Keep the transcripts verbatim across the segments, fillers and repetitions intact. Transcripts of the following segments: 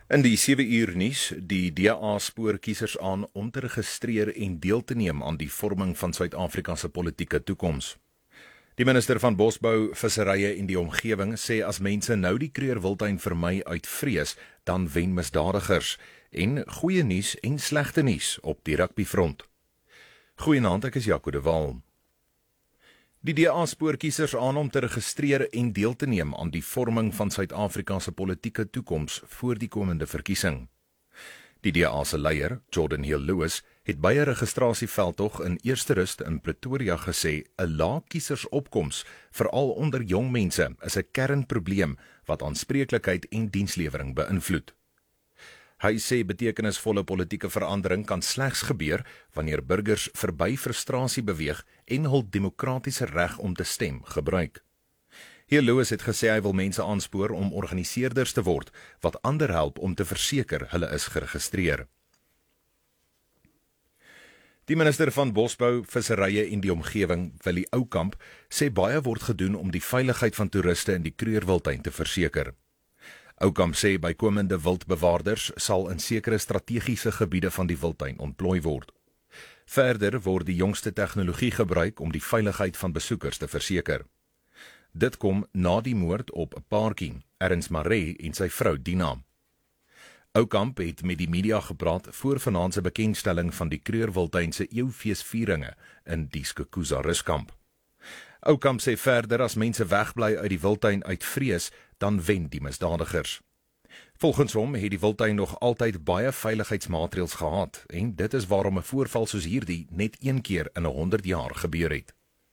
In die sewe uur nuus, die D A spoor kiesers aan om te registreer en deel te neem aan die vorming van Suid-Afrika se politieke toekoms. Die minister van Bosbou, Visserye en die Omgewing sê as mense nou die Krugerwildtuin vermy uit vrees, dan wen misdadigers, en goeie nuus en slegte nuus op die rugbyfront. Goeienaand, ek is Jaco de Waal. Die D A spoor kiesers aan om te registreer en deel te neem aan die vorming van Suid-Afrika se politieke toekoms voor die komende verkiesing. Die D A se leier, Jordan Hill-Lewis, het by 'n registrasieveldtog in Eersterust in Pretoria gesê 'n lae kiesersopkoms, veral onder jong mense, is 'n kernprobleem wat aanspreeklikheid en dienslewering beïnvloed. Hy sê betekenisvolle politieke verandering kan slegs gebeur wanneer burgers verby frustrasie beweeg en hul demokratiese reg om te stem gebruik. Heer Lewis het gesê hy wil mense aanspoor om organiseerders te word, wat ander help om te verseker hulle is geregistreer. Die minister van Bosbou, Visserye en die Omgewing, Willie Oukamp, sê baie word gedoen om die veiligheid van toeriste in die Krugerwildtuin te verseker. Oukamp sê bykomende wildbewaarders sal in sekere strategiese gebiede van die wildtuin ontplooi word. Verder word die jongste tegnologie gebruik om die veiligheid van besoekers te verseker. Dit kom na die moord op 'n paartjie, Erns Maree en sy vrou Dina. Oukamp het met die media gepraat voor vanaand se bekendstelling van die Krugerwildtuin se eeufeesvieringe in die Skukuza ruskamp. Oukamp sê verder as mense wegbly uit die wildtuin uit vrees, dan wen die misdadigers. Volgens hom het die wildtuin nog altyd baie veiligheidsmaatreëls gehad en dit is waarom 'n voorval soos hierdie net een keer in honderd jaar gebeur het.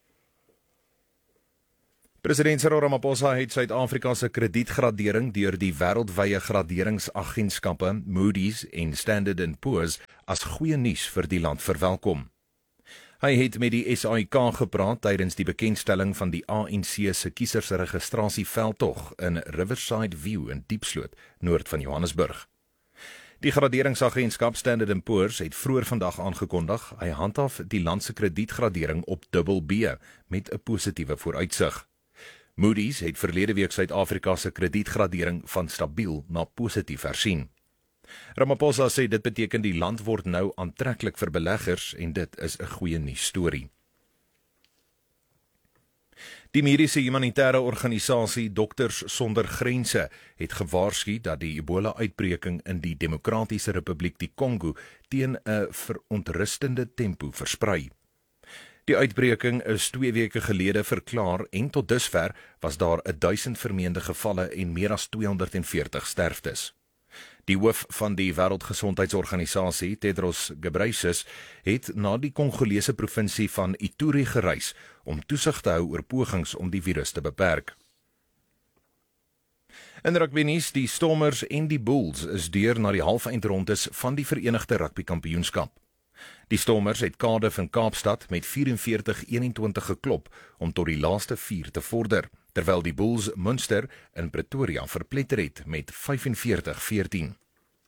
President Cyril Ramaphosa het Suid-Afrika se kredietgradering deur die wêreldwye graderingsagentskappe Moody's en Standard and Poor's as goeie nuus vir die land verwelkom. Hy het met die S A I K gepraat tydens die bekendstelling van die A N C se kiesersregistrasieveldtog in Riverside View in Diepsloot, noord van Johannesburg. Die graderingsagentskap Standard and Poor's het vroeër vandag aangekondig hy handhaaf die land se kredietgradering op dubbel B met 'n positiewe vooruitsig. Moody's het verlede week Suid-Afrika se kredietgradering van stabiel na positief hersien. Ramaphosa sê dit beteken die land word nou aantreklik vir beleggers en dit is 'n goeie nuus storie. Die mediese humanitêre organisasie Dokters Sonder Grense het gewaarsku dat die Ebola-uitbreking in die Demokratiese Republiek die Kongo teen 'n verontrustende tempo versprei. Die uitbreking is twee weke gelede verklaar en tot dusver was daar duisend vermeende gevalle en meer as tweehonderdveertig sterftes. Die hoof van die Wêreldgesondheidsorganisasie, Tedros Ghebreyesus, het na die Kongolese provinsie van Ituri gereis om toesig te hou oor pogings om die virus te beperk. In rugbynuus, die Stormers en die Bulls is deur na die halfeindrondes van die Verenigde Rugbykampioenskap. Die Stormers het Cardiff en Kaapstad met vyf-en-veertig eenentwintig geklop om tot die laaste vier te vorder, terwyl die Bulls Munster in Pretoria verpletter het met vyf-en-veertig veertien.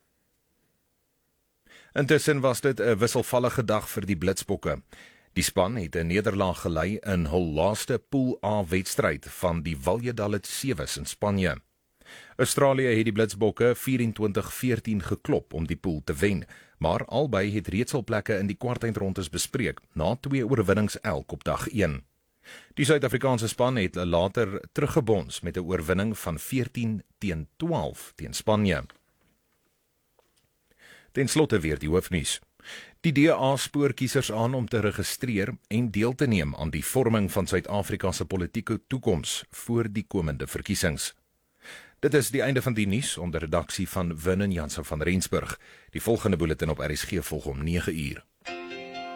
Intussen was dit 'n wisselvallige dag vir die Blitsbokke. Die span het 'n nederlaag gelei in hul laaste Pool A wedstryd van die Valladolid Sevens in Spanje. Australië het die Blitsbokke vyf-en-twintig veertien geklop om die pool te wen, maar albei het reeds hul plekke in die kwartfinale bespreek na twee oorwinnings elk op dag een. Die Suid-Afrikaanse span het later teruggebons met 'n oorwinning van veertien teen twaalf teen Spanje. Ten slotte weer die hoofnuus. Die D A spoor kiesers aan om te registreer en deel te neem aan die vorming van Suid-Afrika se politieke toekoms voor die komende verkiesings. Dit is die einde van die nuus onder redaksie van Vernon Jansen van Rensburg. Die volgende bulletin op R S G volg om nege uur.